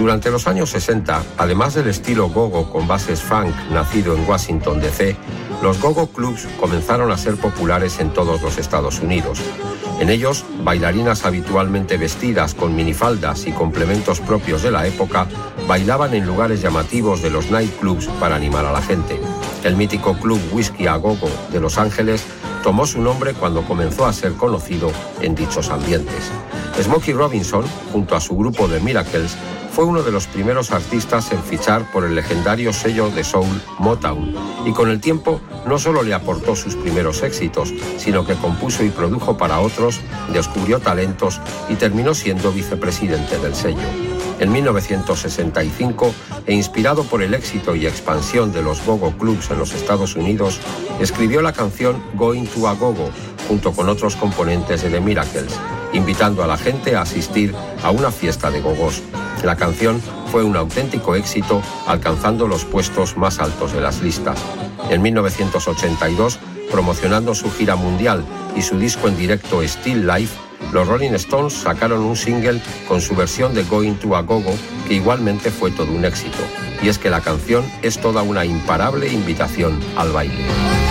Durante los años 60, además del estilo gogo con bases funk nacido en Washington, D.C., los gogo clubs comenzaron a ser populares en todos los Estados Unidos. En ellos, bailarinas habitualmente vestidas con minifaldas y complementos propios de la época bailaban en lugares llamativos de los nightclubs para animar a la gente. El mítico club Whiskey a Go-Go de Los Ángeles tomó su nombre cuando comenzó a ser conocido en dichos ambientes. Smokey Robinson, junto a su grupo The Miracles, fue uno de los primeros artistas en fichar por el legendario sello de soul Motown, y con el tiempo no solo le aportó sus primeros éxitos, sino que compuso y produjo para otros, descubrió talentos y terminó siendo vicepresidente del sello. En 1965, e inspirado por el éxito y expansión de los gogo clubs en los Estados Unidos, escribió la canción Going to a Go-Go, junto con otros componentes de The Miracles, invitando a la gente a asistir a una fiesta de gogos. La canción fue un auténtico éxito, alcanzando los puestos más altos de las listas. En 1982, promocionando su gira mundial y su disco en directo Still Life, los Rolling Stones sacaron un single con su versión de Going to a Go-Go, que igualmente fue todo un éxito. Y es que la canción es toda una imparable invitación al baile.